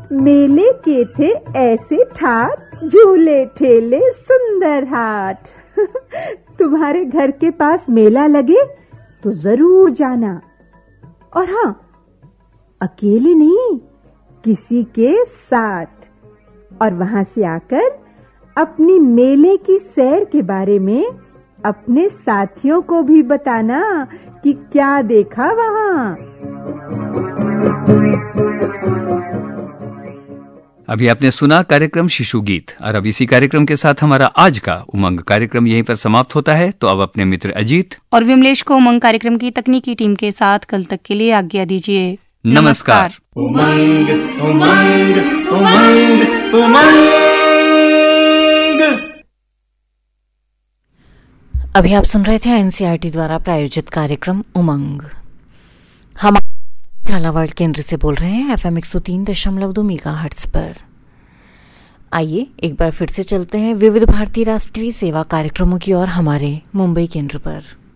मेले के थे ऐसे ठाट, झूले ठेले सुंदर हाट। तुम्हारे घर के पास मेला लगे तो जरूर जाना। और हाँ, अकेले नहीं, किसी के साथ। और वहां से आकर अपनी मेले की सैर के बारे में अपने साथियों को भी बताना कि क्या देखा वहां। अभी आपने सुना कार्यक्रम शिशु गीत, और अब इसी कार्यक्रम के साथ हमारा आज का उमंग कार्यक्रम यहीं पर समाप्त होता है। तो अब अपने मित्र अजीत और विमलेश को उमंग कार्यक्रम की तकनीकी टीम के साथ कल तक के लिए आज्ञा दीजिए। नमस्कार। उमंग उमंग उमंग उमंग। अभी आप सुन रहे थे एनसीईआरटी द्वारा प्रायोजित कार्यक्रम उमंग। हम झालावाड़ केंद्र से बोल रहे हैं FM 103.2 मेगाहर्ट्ज पर। आइए एक बार फिर से चलते हैं विविध भारती राष्ट्रीय सेवा कार्यक्रमों की ओर हमारे मुंबई केंद्र पर।